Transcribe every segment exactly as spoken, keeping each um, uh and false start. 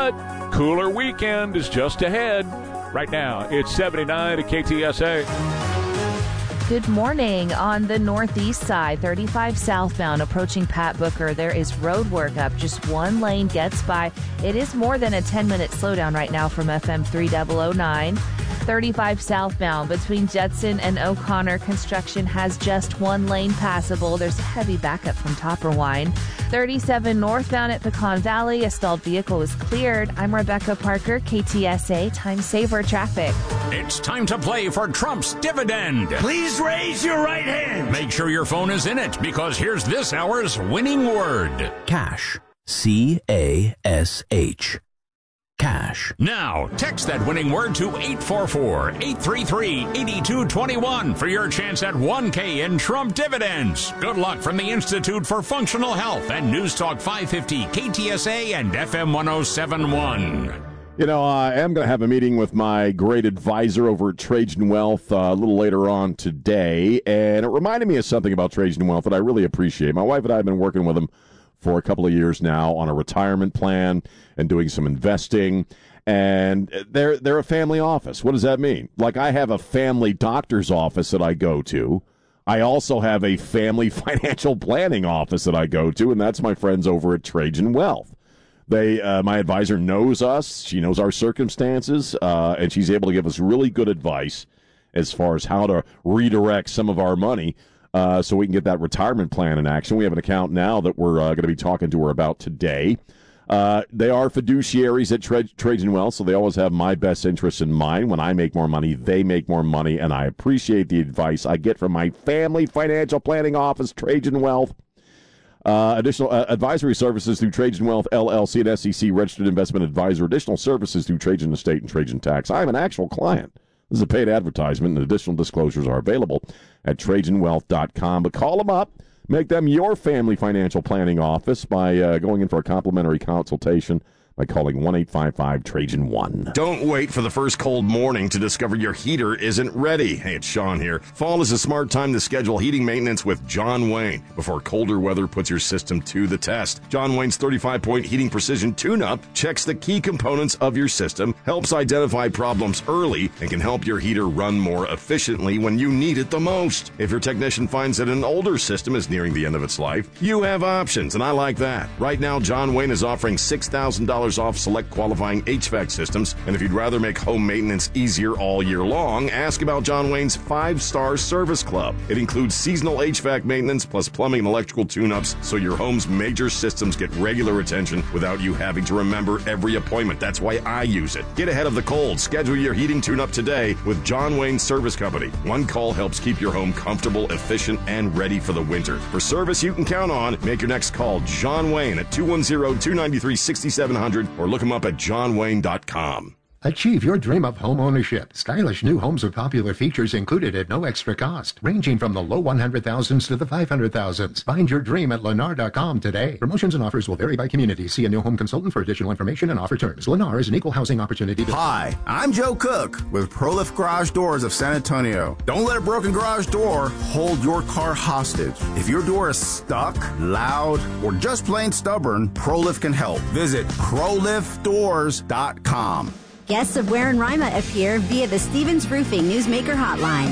but cooler weekend is just ahead. Right now, it's seventy-nine at K T S A. Good morning. On the northeast side, thirty-five southbound approaching Pat Booker, there is road work up. Just one lane gets by. It is more than a ten-minute slowdown right now from F M three thousand nine. thirty-five southbound between Judson and O'Connor, construction has just one lane passable. There's heavy backup from Topperwine. thirty-seven northbound at Pecan Valley, a stalled vehicle is cleared. I'm Rebecca Parker, K T S A Time Saver Traffic. It's time to play for Trump's dividend. Please raise your right hand. Make sure your phone is in it, because here's this hour's winning word. Cash. C A S H. Cash. Now, text that winning word to eight four four, eight three three, eight two two one for your chance at one K in Trump dividends. Good luck from the Institute for Functional Health and News Talk five fifty, K T S A and F M one oh seven point one. You know, I am going to have a meeting with my great advisor over at Trajan Wealth uh, a little later on today, and it reminded me of something about Trajan Wealth that I really appreciate. My wife and I have been working with them for a couple of years now on a retirement plan and doing some investing, and they're they're a family office. What does that mean? Like, I have a family doctor's office that I go to. I also have a family financial planning office that I go to, and that's my friends over at Trajan Wealth. They, uh, my advisor knows us. She knows our circumstances, uh, and she's able to give us really good advice as far as how to redirect some of our money uh, so we can get that retirement plan in action. We have an account now that we're uh, going to be talking to her about today. Uh, they are fiduciaries at Tra- Trajan Wealth, so they always have my best interests in mind. When I make more money, they make more money, and I appreciate the advice I get from my family financial planning office, Trajan Wealth. Uh, additional uh, advisory services through Trajan Wealth, L L C, and S E C, registered investment advisor. Additional services through Trajan Estate and Trajan Tax. I'm an actual client. This is a paid advertisement, and additional disclosures are available at Trajan Wealth dot com. But call them up. Make them your family financial planning office by uh, going in for a complimentary consultation by calling one eight five five Trajan one. Don't wait for the first cold morning to discover your heater isn't ready. Hey, it's Sean here. Fall is a smart time to schedule heating maintenance with John Wayne before colder weather puts your system to the test. John Wayne's thirty-five point heating precision tune-up checks the key components of your system, helps identify problems early, and can help your heater run more efficiently when you need it the most. If your technician finds that an older system is nearing the end of its life, you have options, and I like that. Right now, John Wayne is offering six thousand dollars off select qualifying H V A C systems, and if you'd rather make home maintenance easier all year long, ask about John Wayne's five-star service club. It includes seasonal H V A C maintenance plus plumbing and electrical tune-ups, so your home's major systems get regular attention without you having to remember every appointment. That's why I use it. Get ahead of the cold. Schedule your heating tune-up today with John Wayne Service Company. One call helps keep your home comfortable, efficient, and ready for the winter. For service you can count on, make your next call John Wayne at two one zero, two nine three, six seven zero zero or look him up at john wayne dot com. Achieve your dream of home ownership. Stylish new homes with popular features included at no extra cost, ranging from the low one hundred thousands to the five hundred thousands. Find your dream at lennar dot com today. Promotions and offers will vary by community. See a new home consultant for additional information and offer terms. Lennar is an equal housing opportunity. Hi, I'm Joe Cook with ProLift Garage Doors of San Antonio. Don't let a broken garage door hold your car hostage. If your door is stuck, loud, or just plain stubborn, ProLift can help. Visit pro lift doors dot com. Guests of Ware and Rima appear via the Stevens Roofing Newsmaker Hotline.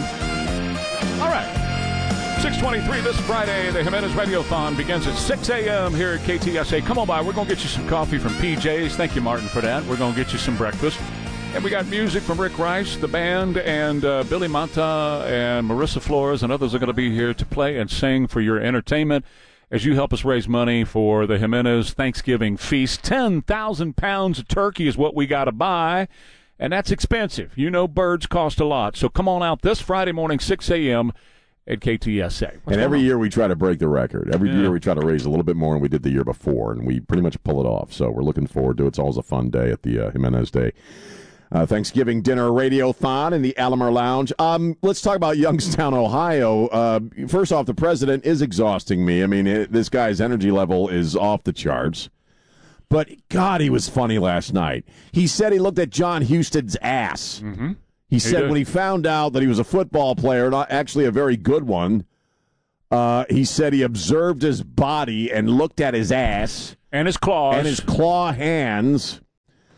All right. six twenty-three this Friday, the Jimenez Radiothon begins at six a.m. here at K T S A. Come on by. We're going to get you some coffee from P J's. Thank you, Martin, for that. We're going to get you some breakfast. And we got music from Rick Rice, the band, and uh, Billy Manta and Marissa Flores and others are going to be here to play and sing for your entertainment as you help us raise money for the Jimenez Thanksgiving feast. ten thousand pounds of turkey is what we got to buy, and that's expensive. You know birds cost a lot. So come on out this Friday morning, six a.m. at K T S A. What's and every on? year we try to break the record. Every Yeah. year we try to raise a little bit more than we did the year before, and we pretty much pull it off. So we're looking forward to it. It's always a fun day at the uh, Jimenez Day Uh, Thanksgiving dinner radiothon in the Alamo Lounge. Um, let's talk about Youngstown, Ohio. Uh, first off, the president is exhausting me. I mean, it, this guy's energy level is off the charts. But, God, he was funny last night. He said he looked at John Huston's ass. Mm-hmm. He said he when he found out that he was a football player, not actually a very good one, uh, he said he observed his body and looked at his ass. And his claws. And his claw hands.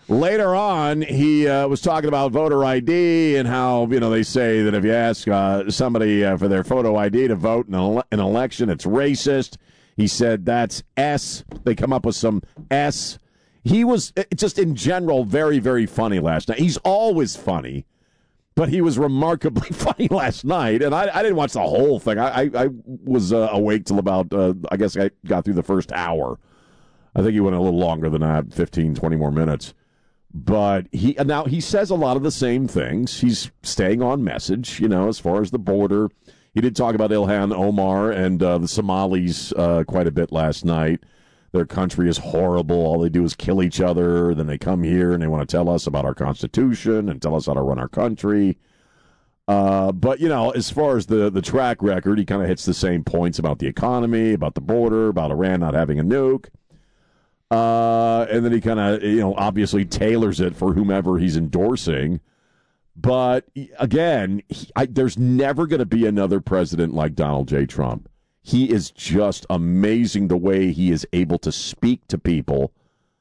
Later on, he uh, was talking about voter I D and how, you know, they say that if you ask uh, somebody uh, for their photo I D to vote in an, ele- an election, it's racist. He said that's S. They come up with some S. He was uh, just in general very, very funny last night. He's always funny, but he was remarkably funny last night. And I, I didn't watch the whole thing. I, I, I was uh, awake till about, uh, I guess I got through the first hour. I think he went a little longer than that, fifteen, twenty more minutes. But he now he says a lot of the same things. He's staying on message, you know, as far as the border. He did talk about Ilhan Omar and uh, the Somalis uh, quite a bit last night. Their country is horrible. All they do is kill each other. Then they come here and they want to tell us about our Constitution and tell us how to run our country. Uh, but, you know, as far as the, the track record, he kind of hits the same points about the economy, about the border, about Iran not having a nuke. Uh, and then he kind of, you know, obviously tailors it for whomever he's endorsing. But, again, he, I, there's never going to be another president like Donald J. Trump. He is just amazing the way he is able to speak to people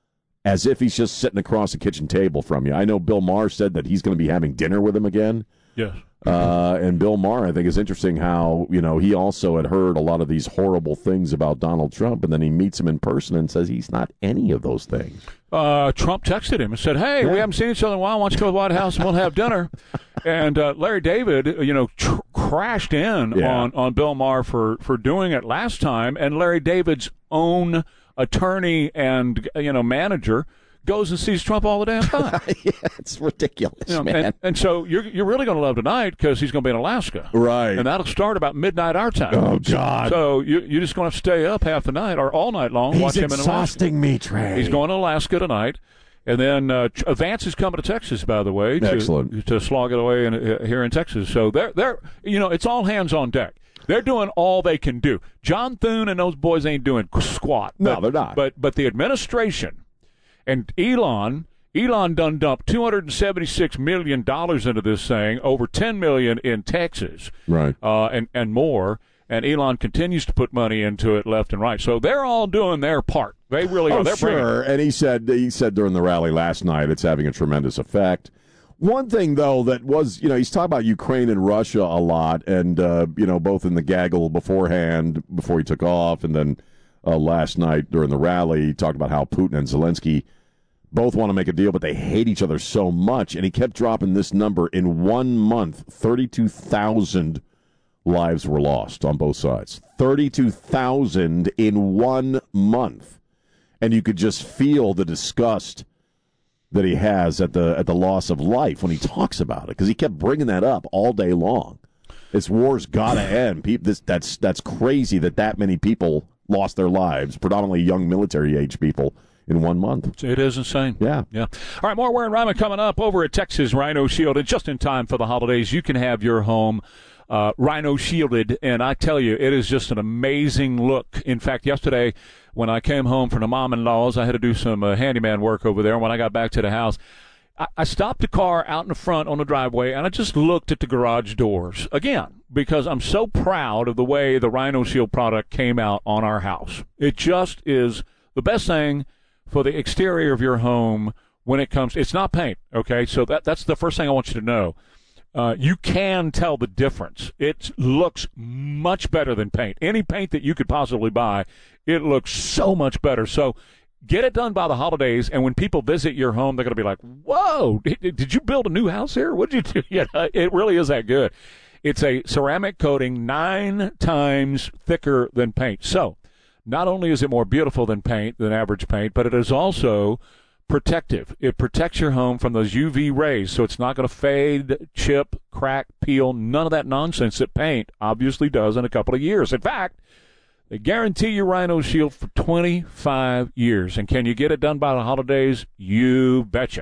as if he's just sitting across the kitchen table from you. I know Bill Maher said that he's going to be having dinner with him again. Yes. Uh, and Bill Maher, I think, is interesting how, you know, he also had heard a lot of these horrible things about Donald Trump, and then he meets him in person and says he's not any of those things. Uh, Trump texted him and said, hey, yeah. we haven't seen each other in a while. Why don't you go to the White House and we'll have dinner? And uh, Larry David, you know, tr- crashed in yeah. on, on Bill Maher for, for doing it last time, and Larry David's own attorney and, you know, manager goes and sees Trump all the damn time. Yeah, it's ridiculous, you know, man. And, and so you're you're really going to love tonight because he's going to be in Alaska. Right. And that'll start about midnight our time. Oh, God. So you, you're just going to stay up half the night or all night long. He's watch him in Alaska. exhausting me, Trey. He's going to Alaska tonight. And then uh, Vance is coming to Texas, by the way, to, Excellent. to slog it away in, uh, here in Texas. So they're, they're, you know, it's all hands on deck. They're doing all they can do. John Thune and those boys ain't doing squat. No, but, they're not. But but the administration and Elon, Elon done dumped two hundred seventy-six million dollars into this thing, over ten million dollars in Texas, right, uh, and, and more. And Elon continues to put money into it left and right. So they're all doing their part. They really oh, are. They're sure. And he said he said during the rally last night it's having a tremendous effect. One thing, though, that was, you know, he's talking about Ukraine and Russia a lot, and, uh, you know, both in the gaggle beforehand, before he took off, and then uh, last night during the rally, he talked about how Putin and Zelensky both want to make a deal, but they hate each other so much. And he kept dropping this number. In one month, thirty-two thousand lives were lost on both sides. thirty-two thousand in one month. And you could just feel the disgust that he has at the at the loss of life when he talks about it, because he kept bringing that up all day long. This war's got to end. People, this, that's that's crazy that that many people lost their lives, predominantly young military-age people, in one month. It is insane. Yeah. Yeah. All right, more Warren Ryman coming up over at Texas Rhino Shield. And just in time for the holidays, you can have your home uh, Rhino Shielded. And I tell you, it is just an amazing look. In fact, yesterday when I came home from the mom-in-law's, I had to do some uh, handyman work over there. When I got back to the house, I, I stopped the car out in the front on the driveway, and I just looked at the garage doors again, because I'm so proud of the way the Rhino Shield product came out on our house. It just is the best thing for the exterior of your home when it comes. It's not paint, okay? So that that's the first thing I want you to know. Uh, you can tell the difference. It looks much better than paint. Any paint that you could possibly buy, it looks so much better. So get it done by the holidays, and when people visit your home, they're going to be like, whoa, did, did you build a new house here? What did you do? Yeah, it really is that good. It's a ceramic coating nine times thicker than paint. So not only is it more beautiful than paint, than average paint, but it is also protective. It protects your home from those U V rays, so it's not going to fade, chip, crack, peel, none of that nonsense that paint obviously does in a couple of years. In fact, they guarantee your Rhino Shield for twenty-five years. And can you get it done by the holidays? You betcha.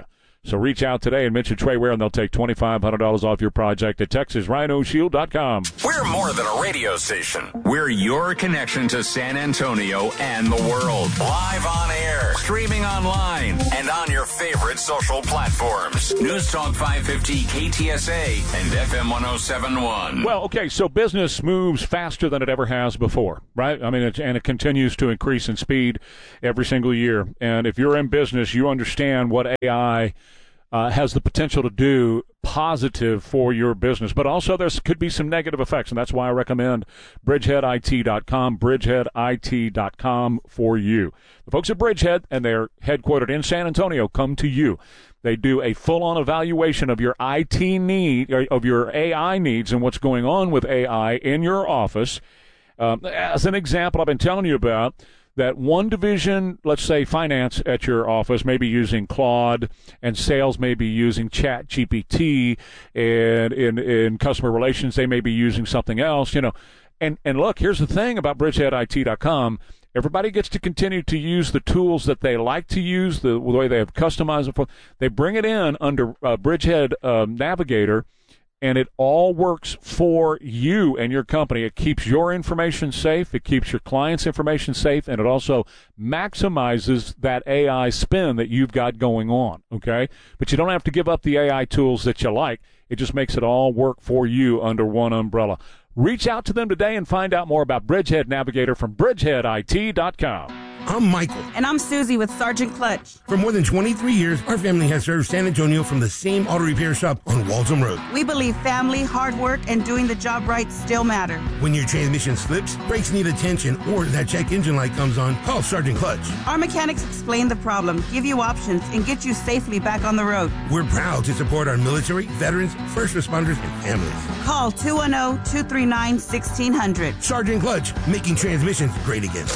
So reach out today and mention Trey Ware, and they'll take twenty-five hundred dollars off your project at Texas Rhino Shield dot com. We're more than a radio station. We're your connection to San Antonio and the world. Live on air, streaming online, and on your favorite social platforms. News Talk five fifty K T S A and F M one oh seven point one. Well, okay, so business moves faster than it ever has before, right? I mean, it, and it continues to increase in speed every single year. And if you're in business, you understand what A I Uh, has the potential to do positive for your business, but also there could be some negative effects, and that's why I recommend bridgehead I T dot com, bridgehead I T dot com for you. The folks at Bridgehead, and they're headquartered in San Antonio, come to you. They do a full-on evaluation of your I T need, of your A I needs and what's going on with A I in your office. Um, as an example I've been telling you about, that one division, let's say finance at your office, may be using Claude, and sales may be using Chat G P T, and in, in customer relations they may be using something else, you know. And and look, here's the thing about bridgehead I T dot com. Everybody gets to continue to use the tools that they like to use, the, the way they have customized it for. They bring it in under uh, Bridgehead uh, Navigator, and it all works for you and your company. It keeps your information safe, it keeps your clients' information safe, and it also maximizes that A I spin that you've got going on, okay? But you don't have to give up the A I tools that you like. It just makes it all work for you under one umbrella. Reach out to them today and find out more about Bridgehead Navigator from bridgehead I T dot com. I'm Michael. And I'm Susie with Sergeant Clutch. For more than twenty-three years, our family has served San Antonio from the same auto repair shop on Waltham Road. We believe family, hard work, and doing the job right still matter. When your transmission slips, brakes need attention, or that check engine light comes on, call Sergeant Clutch. Our mechanics explain the problem, give you options, and get you safely back on the road. We're proud to support our military, veterans, first responders, and families. Call two one zero, two three nine, one six zero zero. Sergeant Clutch, making transmissions great again.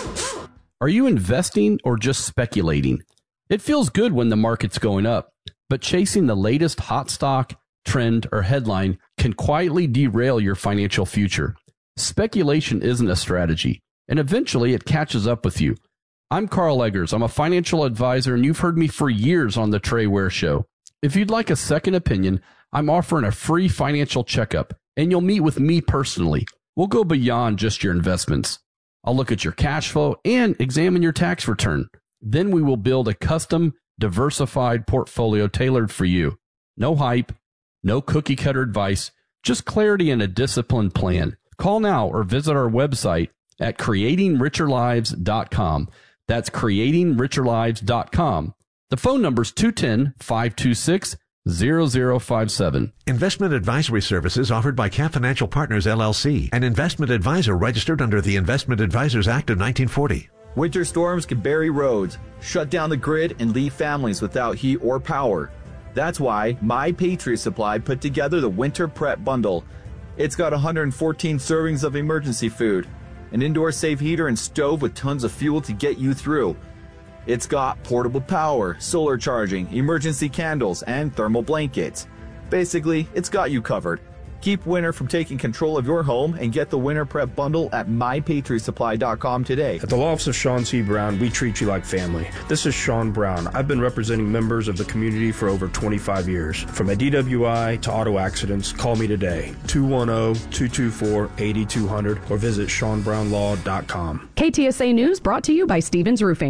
Are you investing or just speculating? It feels good when the market's going up, but chasing the latest hot stock, trend, or headline can quietly derail your financial future. Speculation isn't a strategy, and eventually it catches up with you. I'm Carl Eggers. I'm a financial advisor, and you've heard me for years on the Trey Ware Show. If you'd like a second opinion, I'm offering a free financial checkup, and you'll meet with me personally. We'll go beyond just your investments. I'll look at your cash flow and examine your tax return. Then we will build a custom, diversified portfolio tailored for you. No hype, no cookie-cutter advice, just clarity and a disciplined plan. Call now or visit our website at creating richer lives dot com. That's creating richer lives dot com. The phone number is two one zero, five two six, zero zero five seven. Investment advisory services offered by Camp Financial Partners, L L C, an investment advisor registered under the Investment Advisors Act of nineteen forty. Winter storms can bury roads, shut down the grid, and leave families without heat or power. That's why My Patriot Supply put together the Winter Prep Bundle. It's got one hundred fourteen servings of emergency food, an indoor safe heater and stove with tons of fuel to get you through. It's got portable power, solar charging, emergency candles, and thermal blankets. Basically, it's got you covered. Keep winter from taking control of your home and get the Winter Prep Bundle at my patriot supply dot com today. At the Law Office of Sean C. Brown, we treat you like family. This is Sean Brown. I've been representing members of the community for over twenty-five years. From a D W I to auto accidents, call me today, two one zero, two two four, eight two zero zero, or visit sean brown law dot com. K T S A News brought to you by Stevens Roofing.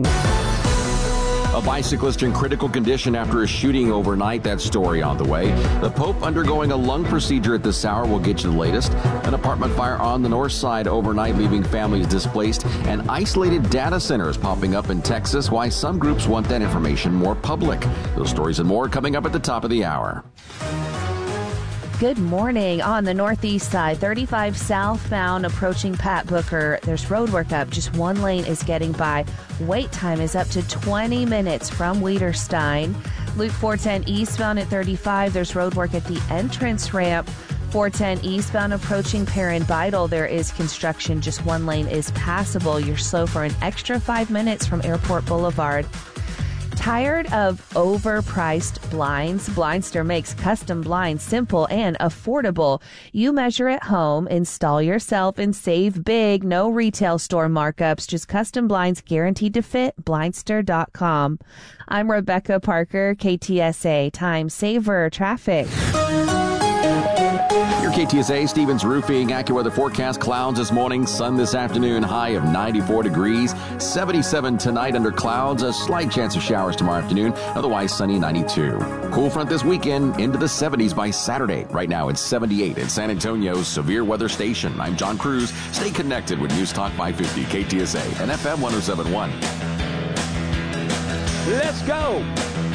A bicyclist in critical condition after a shooting overnight. That story on the way. The Pope undergoing a lung procedure at this hour. We'll get you the latest. An apartment fire on the north side overnight, leaving families displaced. And isolated data centers popping up in Texas. Why some groups want that information more public. Those stories and more coming up at the top of the hour. Good morning. On the northeast side, thirty-five southbound approaching Pat Booker. There's road work up. Just one lane is getting by. Wait time is up to twenty minutes from Wiederstein. Loop four ten eastbound at thirty-five. There's road work at the entrance ramp. four ten eastbound approaching Perrin Beidel. There is construction. Just one lane is passable. You're slow for an extra five minutes from Airport Boulevard. Tired of overpriced blinds? Blindster makes custom blinds simple and affordable. You measure at home, install yourself, and save big. No retail store markups, just custom blinds guaranteed to fit. Blindster dot com. I'm Rebecca Parker, K T S A Time Saver Traffic. Your K T S A Stevens Roofing AccuWeather forecast. Clouds this morning, sun this afternoon, high of ninety-four degrees, seventy-seven tonight under clouds, a slight chance of showers tomorrow afternoon, otherwise sunny, ninety-two. Cool front this weekend, into the seventies by Saturday. Right now it's seventy-eight at San Antonio's Severe Weather Station. I'm John Cruz. Stay connected with News Talk five fifty K T S A and F M one oh seven point one. Let's go.